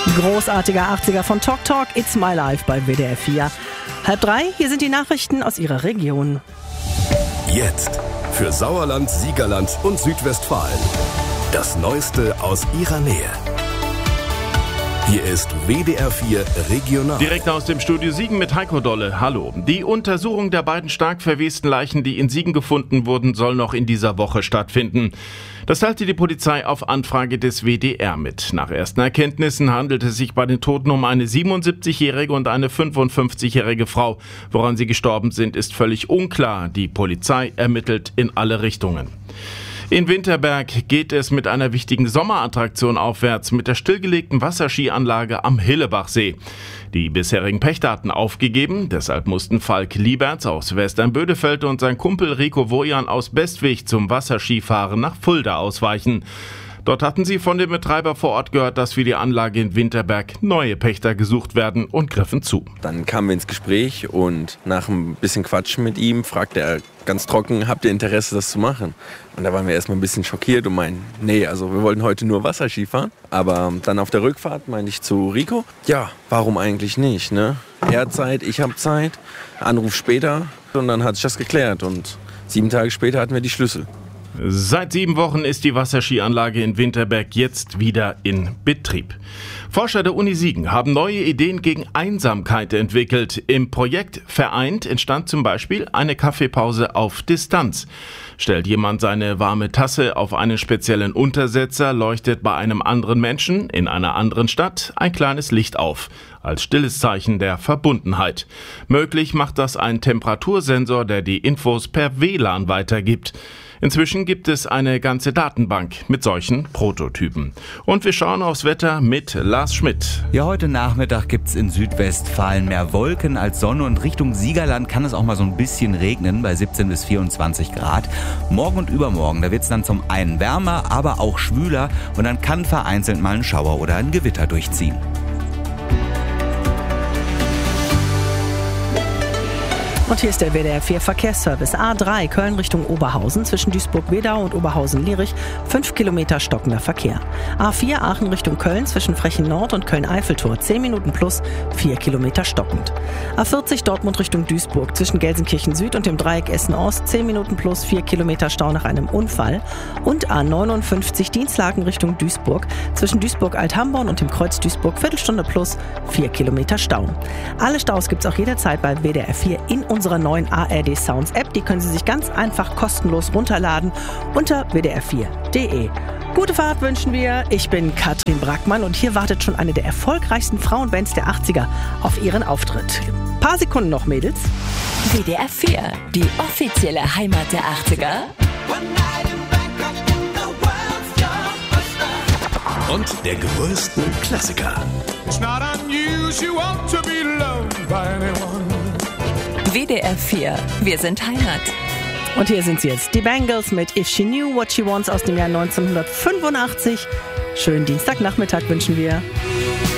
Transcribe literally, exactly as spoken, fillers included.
Großartiger achtziger von Talk Talk, It's My Life bei W D R vier. Halb drei, hier sind die Nachrichten aus Ihrer Region. Jetzt für Sauerland, Siegerland und Südwestfalen. Das Neueste aus Ihrer Nähe. Hier ist W D R vier Regional. Direkt aus dem Studio Siegen mit Heiko Dolle. Hallo. Die Untersuchung der beiden stark verwesten Leichen, die in Siegen gefunden wurden, soll noch in dieser Woche stattfinden. Das teilte die Polizei auf Anfrage des W D R mit. Nach ersten Erkenntnissen handelt es sich bei den Toten um eine siebenundsiebzigjährige und eine fünfundfünfzigjährige Frau. Woran sie gestorben sind, ist völlig unklar. Die Polizei ermittelt in alle Richtungen. In Winterberg geht es mit einer wichtigen Sommerattraktion aufwärts, mit der stillgelegten Wasserskianlage am Hillebachsee. Die bisherigen Pächter hatten aufgegeben, deshalb mussten Falk Lieberts aus Westernbödefeld und sein Kumpel Rico Wojan aus Bestwig zum Wasserskifahren nach Fulda ausweichen. Dort hatten sie von dem Betreiber vor Ort gehört, dass für die Anlage in Winterberg neue Pächter gesucht werden und griffen zu. Dann kamen wir ins Gespräch und nach ein bisschen Quatschen mit ihm fragte er ganz trocken, habt ihr Interesse, das zu machen? Und da waren wir erstmal ein bisschen schockiert und meinten, nee, also wir wollten heute nur Wasserski fahren. Aber dann auf der Rückfahrt meinte ich zu Rico, ja, warum eigentlich nicht, ne? Er hat Zeit, ich habe Zeit, Anruf später und dann hat sich das geklärt und sieben Tage später hatten wir die Schlüssel. Seit sieben Wochen ist die Wasserskianlage in Winterberg jetzt wieder in Betrieb. Forscher der Uni Siegen haben neue Ideen gegen Einsamkeit entwickelt. Im Projekt Vereint entstand zum Beispiel eine Kaffeepause auf Distanz. Stellt jemand seine warme Tasse auf einen speziellen Untersetzer, leuchtet bei einem anderen Menschen in einer anderen Stadt ein kleines Licht auf, als stilles Zeichen der Verbundenheit. Möglich macht das ein Temperatursensor, der die Infos per W L A N weitergibt. Inzwischen gibt es eine ganze Datenbank mit solchen Prototypen. Und wir schauen aufs Wetter mit Lars Schmidt. Ja, heute Nachmittag gibt's in Südwestfalen mehr Wolken als Sonne und Richtung Siegerland kann es auch mal so ein bisschen regnen bei siebzehn bis vierundzwanzig Grad. Morgen und übermorgen, da wird's dann zum einen wärmer, aber auch schwüler und dann kann vereinzelt mal ein Schauer oder ein Gewitter durchziehen. Und hier ist der W D R vier Verkehrsservice. A drei Köln Richtung Oberhausen zwischen Duisburg-Wedau und Oberhausen-Lierich fünf Kilometer stockender Verkehr. A vier Aachen Richtung Köln zwischen Frechen Nord und Köln-Eiffeltor zehn Minuten plus vier Kilometer stockend. A vierzig Dortmund Richtung Duisburg zwischen Gelsenkirchen Süd und dem Dreieck Essen Ost zehn Minuten plus vier Kilometer Stau nach einem Unfall. Und A neunundfünfzig Dienstlaken Richtung Duisburg zwischen Duisburg-Althamborn und dem Kreuz Duisburg Viertelstunde plus vier Kilometer Stau. Alle Staus gibt's auch jederzeit bei W D R vier in unserer neuen A R D Sounds App. Die können Sie sich ganz einfach kostenlos runterladen unter w d r vier punkt d e. Gute Fahrt wünschen wir. Ich bin Katrin Brackmann und hier wartet schon eine der erfolgreichsten Frauenbands der achtziger auf ihren Auftritt. Ein paar Sekunden noch, Mädels. W D R vier, die offizielle Heimat der achtziger. Und der größten Klassiker. W D R vier, wir sind Heimat. Und hier sind sie jetzt, die Bangles mit If She Knew What She Wants aus dem Jahr neunzehnhundertfünfundachtzig. Schönen Dienstagnachmittag wünschen wir.